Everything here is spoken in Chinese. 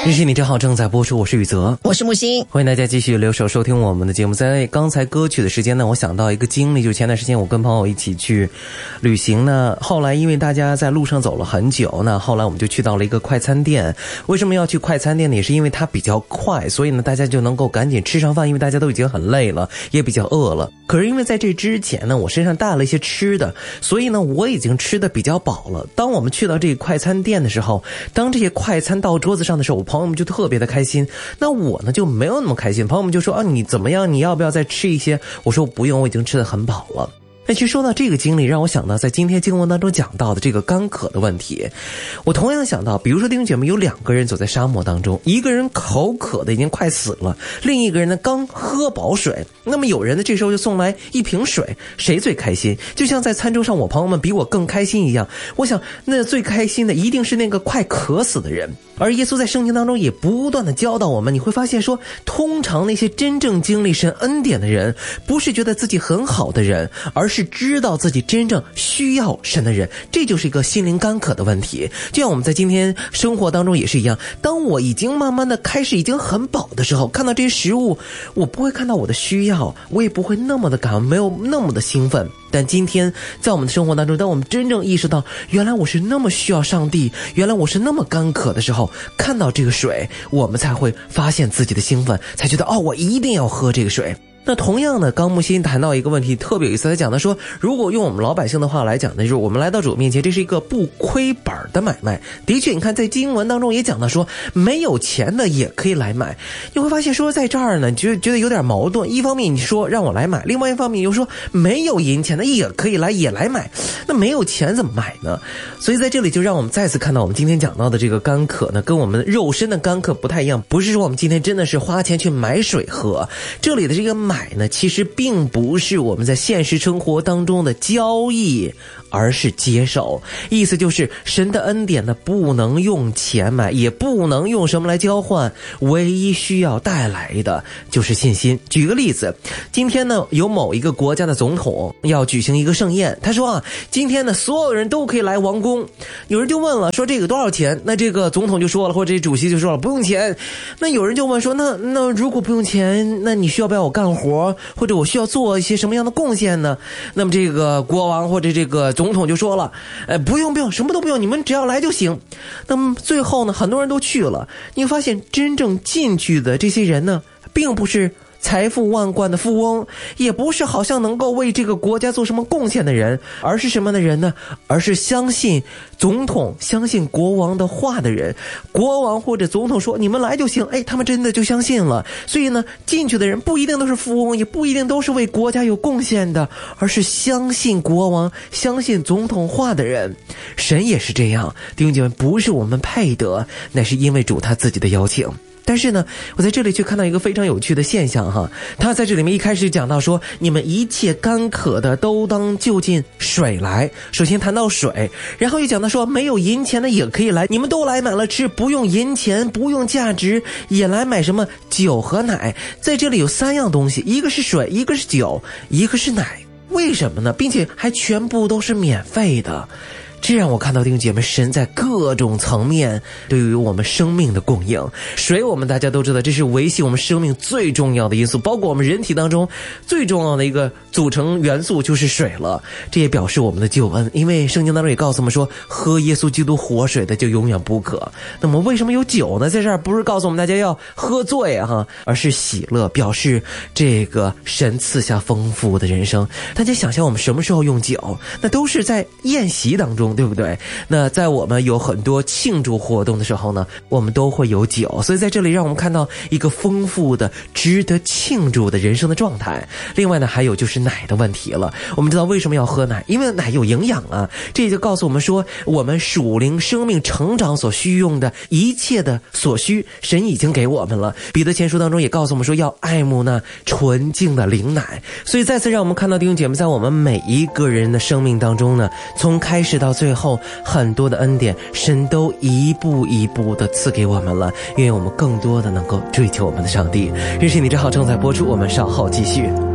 认识你正好正在播出，我是宇泽， 我是木星， 欢迎大家继续留守收听我们的节目。在刚才歌曲的时间呢，我想到一个经历，就是前段时间我跟朋友一起去旅行呢，后来因为大家在路上走了很久呢，后来我们就去到了一个快餐店。为什么要去快餐店呢？也是因为它比较快，所以呢大家就能够赶紧吃上饭，因为大家都已经很累了，也比较饿了。可是因为在这之前呢，我身上带了一些吃的，所以呢我已经吃的比较饱了。当我们去到这个快餐店的时候，当这些快餐到桌子上的时候，我朋友们就特别的开心，那我呢就没有那么开心。朋友们就说啊，你怎么样？你要不要再吃一些？我说不用，我已经吃得很饱了。那其实说到这个经历，让我想到在今天经文当中讲到的这个干渴的问题。我同样想到，比如说弟兄姐妹有两个人走在沙漠当中，一个人口渴的已经快死了，另一个人呢刚喝饱水。那么有人呢这时候就送来一瓶水，谁最开心？就像在餐桌上我朋友们比我更开心一样，我想那最开心的一定是那个快渴死的人。而耶稣在圣经当中也不断的教导我们，你会发现说，通常那些真正经历神恩典的人，不是觉得自己很好的人，而是知道自己真正需要神的人。这就是一个心灵干渴的问题。就像我们在今天生活当中也是一样，当我已经慢慢的开始已经很饱的时候，看到这些食物，我不会看到我的需要，我也不会那么的感恩，没有那么的兴奋。但今天在我们的生活当中，当我们真正意识到原来我是那么需要上帝，原来我是那么干渴的时候，看到这个水，我们才会发现自己的兴奋，才觉得哦，我一定要喝这个水。那同样的，刚木心谈到一个问题特别有意思，他讲的说，如果用我们老百姓的话来讲呢，就是我们来到主面前，这是一个不亏本的买卖。的确，你看在经文当中也讲到说，没有钱的也可以来买。你会发现说，在这儿呢，觉得有点矛盾。一方面你说让我来买，另外一方面又说没有银钱的也可以来也来买。那没有钱怎么买呢？所以在这里就让我们再次看到我们今天讲到的这个干渴呢，跟我们肉身的干渴不太一样。不是说我们今天真的是花钱去买水喝，这里的这个买呢，其实并不是我们在现实生活当中的交易，而是接受。意思就是神的恩典呢，不能用钱买，也不能用什么来交换，唯一需要带来的就是信心。举个例子，今天呢有某一个国家的总统要举行一个盛宴，他说啊，今天呢所有人都可以来王宫。有人就问了，说这个多少钱？那这个总统就说了，或者这主席就说了不用钱。那有人就问说，那如果不用钱，那你需要不要我干活，或者我需要做一些什么样的贡献呢？那么这个国王或者这个总统就说了，不用，什么都不用，你们只要来就行。那么最后呢，很多人都去了。你会发现真正进去的这些人呢，并不是财富万贯的富翁，也不是好像能够为这个国家做什么贡献的人，而是什么的人呢？而是相信总统、相信国王的话的人。国王或者总统说你们来就行，他们真的就相信了。所以呢，进去的人不一定都是富翁，也不一定都是为国家有贡献的，而是相信国王、相信总统话的人。神也是这样，弟兄姐妹，不是我们配得，乃是因为主他自己的邀请。但是呢，我在这里却看到一个非常有趣的现象哈，他在这里面一开始讲到说，你们一切干渴的都当就近水来。首先谈到水，然后又讲到说，没有银钱的也可以来，你们都来买了吃，不用银钱，不用价值，也来买什么酒和奶。在这里有三样东西，一个是水，一个是酒，一个是奶。为什么呢？并且还全部都是免费的。这让我看到弟兄姐妹，神在各种层面对于我们生命的供应。水我们大家都知道，这是维系我们生命最重要的因素，包括我们人体当中最重要的一个组成元素就是水了。这也表示我们的救恩，因为圣经当中也告诉我们说，喝耶稣基督活水的就永远不渴。那么为什么有酒呢？在这儿不是告诉我们大家要喝醉啊，而是喜乐，表示这个神赐下丰富的人生。大家想象我们什么时候用酒？那都是在宴席当中，对不对？那在我们有很多庆祝活动的时候呢，我们都会有酒。所以在这里让我们看到一个丰富的值得庆祝的人生的状态。另外呢，还有就是奶的问题了。我们知道为什么要喝奶，因为奶有营养啊。这也就告诉我们说，我们属灵生命成长所需用的一切的所需，神已经给我们了。彼得前书当中也告诉我们说，要爱慕那纯净的灵奶。所以再次让我们看到弟兄姐妹，在我们每一个人的生命当中呢，从开始到最后，很多的恩典神都一步一步的赐给我们了，因为我们更多的能够追求我们的上帝。认识你正好正在播出，我们稍后继续。